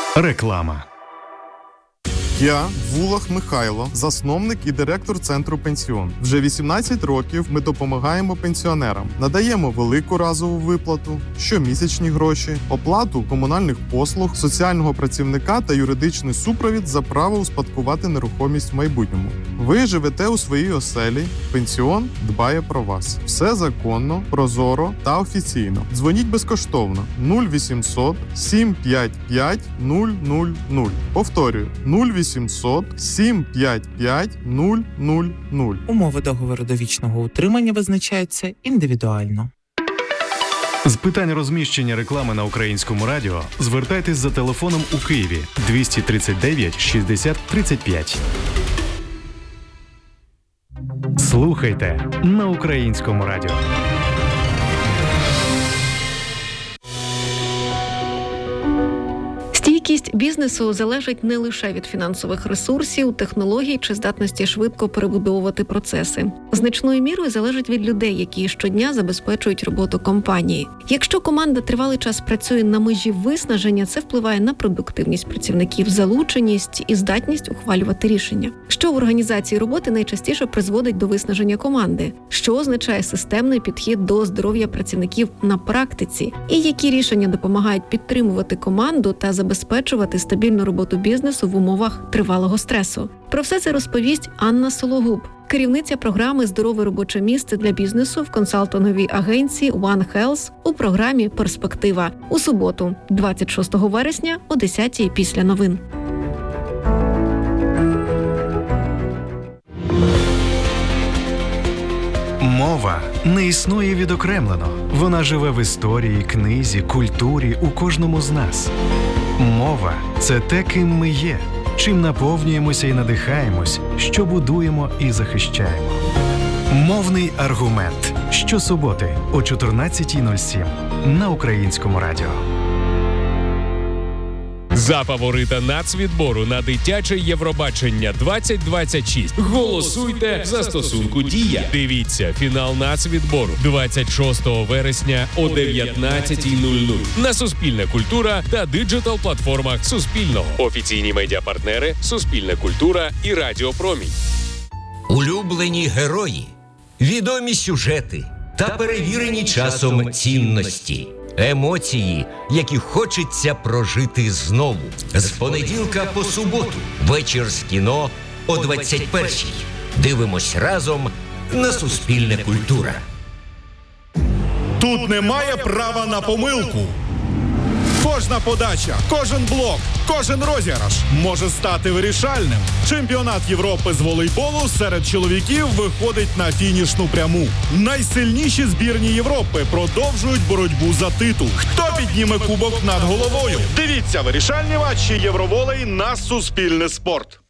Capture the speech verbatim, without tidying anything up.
Реклама. Я Вулах Михайло, засновник і директор Центру Пенсіон. Вже вісімнадцять років ми допомагаємо пенсіонерам. Надаємо велику разову виплату, щомісячні гроші, оплату комунальних послуг, соціального працівника та юридичний супровід за право успадкувати нерухомість в майбутньому. Ви живете у своїй оселі, пенсіон дбає про вас. Все законно, прозоро та офіційно. Дзвоніть безкоштовно нуль вісімсот сім п'ять п'ять нуль нуль нуль. Повторюю, нуль вісімсот сім п'ять п'ять нуль нуль нуль. Умови договору довічного утримання визначаються індивідуально. З питань розміщення реклами на Українському радіо звертайтесь за телефоном у Києві двісті тридцять дев'ять шістдесят тридцять п'ять. Слухайте на Українському радіо. Стійкість бізнесу залежить не лише від фінансових ресурсів, технологій чи здатності швидко перебудовувати процеси. Значною мірою залежить від людей, які щодня забезпечують роботу компанії. Якщо команда тривалий час працює на межі виснаження, це впливає на продуктивність працівників, залученість і здатність ухвалювати рішення. Що в організації роботи найчастіше призводить до виснаження команди? Що означає системний підхід до здоров'я працівників на практиці? І які рішення допомагають підтримувати команду та забезпечувати стабільну роботу бізнесу в умовах тривалого стресу? Про все це розповість Анна Сологуб, керівниця програми «Здорове робоче місце для бізнесу» в консалтинговій агенції One Health у програмі «Перспектива» у суботу, двадцять шостого вересня о десятій після новин. Мова не існує відокремлено. Вона живе в історії, книзі, культурі, у кожному з нас. Мова – це те, ким ми є, чим наповнюємося і надихаємось, що будуємо і захищаємо. Мовний аргумент. Щосуботи о чотирнадцятій нуль сім на Українському радіо. За фаворита нацвідбору на дитяче Євробачення двадцять двадцять шість голосуйте в застосунку «Дія». Дивіться фінал нацвідбору двадцять шостого вересня о дев'ятнадцятій нуль нуль на Суспільна культура та диджитал-платформах Суспільного. Офіційні медіапартнери Суспільна культура і Радіо Промінь. Улюблені герої, відомі сюжети та перевірені часом цінності. Емоції, які хочеться прожити знову. З понеділка по суботу. Вечір з кіно о двадцять першій. Дивимось разом на Суспільне культура. Тут немає права на помилку. Кожна подача, кожен блок, кожен розіграш може стати вирішальним. Чемпіонат Європи з волейболу серед чоловіків виходить на фінішну пряму. Найсильніші збірні Європи продовжують боротьбу за титул. Хто підніме кубок над головою? Дивіться вирішальні матчі Євроволей на Суспільне спорт.